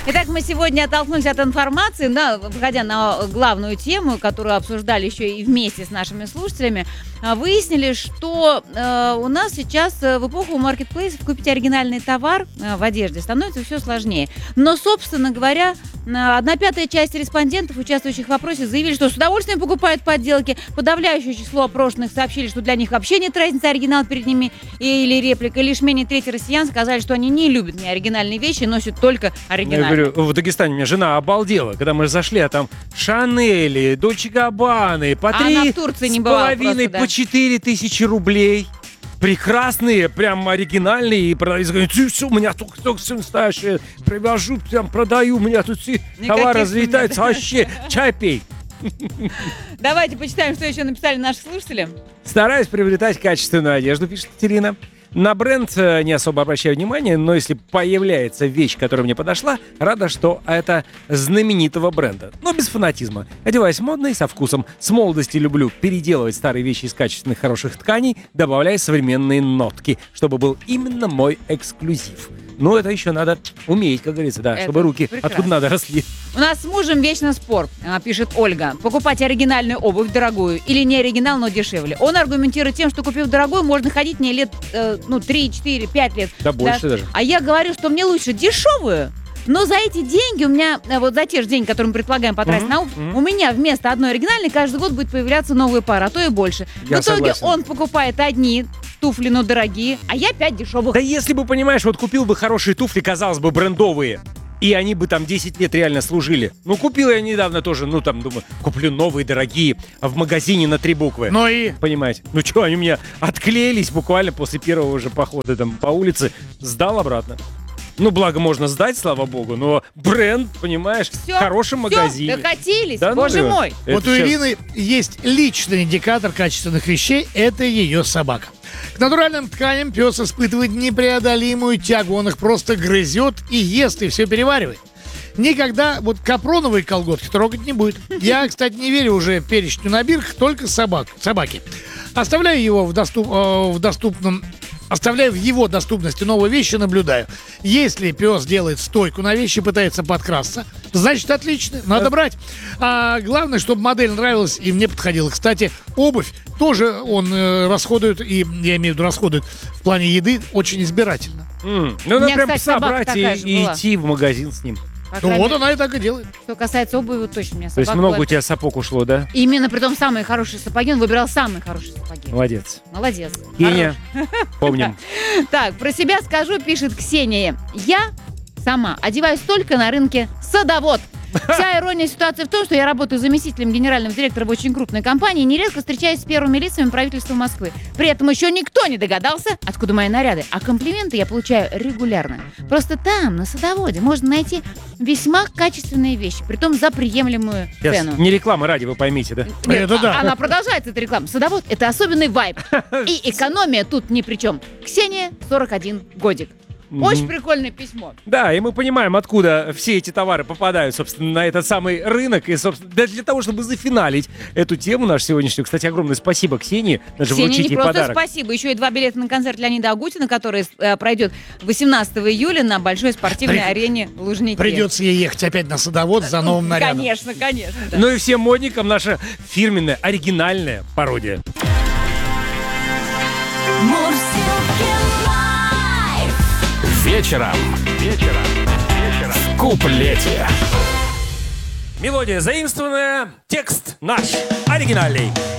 Итак, мы сегодня оттолкнулись от информации, да, выходя на главную тему, которую обсуждали еще и вместе с нашими слушателями, выяснили, что у нас сейчас в эпоху маркетплейсов купить оригинальный товар в одежде становится все сложнее. Но, собственно говоря, 1/5 часть респондентов, участвующих в вопросе, заявили, что с удовольствием покупают подделки. Подавляющее число опрошенных сообщили, что для них вообще нет разницы, оригинал перед ними или реплика. И лишь менее трети россиян сказали, что они не любят неоригинальные вещи и носят только оригинальные. Я говорю, в Дагестане у меня жена обалдела, когда мы зашли, а там Шанели, Дольче Габбаны по 3,5, по 4 тысячи рублей. Прекрасные, прям оригинальные. И продавец говорит, у меня только все настоящее. Привожу, прям продаю, у меня тут все товар разлетается. Вообще, чай пей. Давайте почитаем, что еще написали наши слушатели. Стараюсь приобретать качественную одежду, пишет Екатерина. На бренд не особо обращаю внимания, но если появляется вещь, которая мне подошла, рада, что это знаменитого бренда. Но без фанатизма. Одеваюсь модно и со вкусом. С молодости люблю переделывать старые вещи из качественных хороших тканей, добавляя современные нотки, чтобы был именно мой эксклюзив. Но это еще надо уметь, как говорится, да, чтобы руки прекрасно. Откуда надо росли. У нас с мужем вечно спор, пишет Ольга. Покупать оригинальную обувь дорогую или не оригинал, но дешевле. Он аргументирует тем, что купив дорогую, можно ходить не лет 3, 4, 5 лет. Да больше даже. А я говорю, что мне лучше дешевую. Но за эти деньги у меня, вот за те же деньги, которые мы предполагаем потратить на обувь, у меня вместо одной оригинальной каждый год будет появляться новая пара, а то и больше. В итоге согласен. Он покупает одни туфли, но дорогие, а я 5 дешевых. Да если бы, понимаешь, вот купил бы хорошие туфли, казалось бы, брендовые, и они бы там 10 лет реально служили. Ну, купил я недавно тоже, думаю, куплю новые, дорогие, а в магазине на 3 буквы. Ну и? Понимаете? Ну что, они у меня отклеились буквально после первого же похода там по улице. Сдал обратно. Ну, благо можно сдать, слава богу, но бренд, понимаешь, в хорошем магазине. Все, докатились, да, боже мой. Вот у Ирины есть личный индикатор качественных вещей – это ее собака. К натуральным тканям пес испытывает непреодолимую тягу, он их просто грызет и ест, и все переваривает. Никогда вот капроновые колготки трогать не будет. Я, кстати, не верю уже перечню на бирках, только собаки. Оставляю его Оставляя в его доступности новые вещи, наблюдаю. Если пес делает стойку на вещи, пытается подкрасться, значит, отлично, надо брать. А главное, чтобы модель нравилась и мне подходила. Кстати, обувь тоже он расходует, и я имею в виду расходует в плане еды очень избирательно. Ну, надо прям пса брать и идти в магазин с ним. Ну вот она и так и делает. Что касается обуви, вот точно у меня собака. То есть много у тебя сапог ушло, да? Именно, притом самые хорошие сапоги. Он выбирал самые хорошие сапоги. Молодец. Молодец. Ксения, помним. Так, про себя скажу, пишет Ксения. Я сама одеваюсь только на рынке «Садовод». Вся ирония ситуации в том, что я работаю заместителем генерального директора в очень крупной компании и нередко встречаюсь с первыми лицами правительства Москвы. При этом еще никто не догадался, откуда мои наряды. А комплименты я получаю регулярно. Просто там, на Садоводе, можно найти весьма качественные вещи, притом за приемлемую цену. Не реклама ради, вы поймите, да? Нет, Это да. Она продолжается, эта реклама. Садовод – это особенный вайб. И экономия тут ни при чем. Ксения, 41 годик. Очень прикольное письмо. Да, и мы понимаем, откуда все эти товары попадают, собственно, на этот самый рынок. И, собственно, для того, чтобы зафиналить эту тему нашу сегодняшнюю. Кстати, огромное спасибо Ксении. Даже Ксении не просто подарок. спасибо. Еще и 2 билета на концерт Леонида Агутина, который пройдет 18 июля на большой спортивной арене Лужники. Придется ей ехать опять на Садовод за новым нарядом. Конечно, конечно. Да. Ну и всем модникам наша фирменная, оригинальная пародия. Вечером. В куплете. Мелодия заимствованная, текст наш, оригинальный.